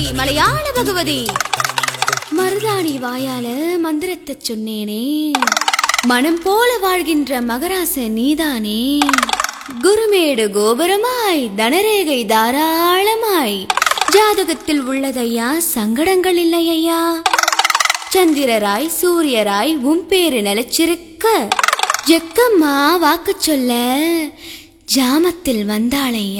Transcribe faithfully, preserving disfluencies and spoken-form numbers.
மலையாள பகவதி. மருதாணி வாயால மந்திரத்தை சொன்னேனே, மனம் போல வாழ்கின்ற மகராச நீதானே. குருமேடு கோபுரமாய் தனரேகை தாராளமாய் ஜாதகத்தில் உள்ளதையா, சங்கடங்கள் இல்லையா. சந்திரராய் சூரியராய் உன் பேரு நிலைச்சிருக்க, ஜக்கம்மா வாக்கு சொல்ல ஜாமத்தில் வந்தாளையா.